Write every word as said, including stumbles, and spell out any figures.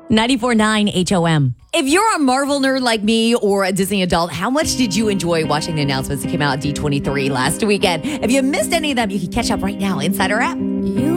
ninety-four point nine H O M. If you're a Marvel nerd like me or a Disney adult, how much did you enjoy watching the announcements that came out at D twenty-three last weekend? If you missed any of them, you can catch up right now inside our app. You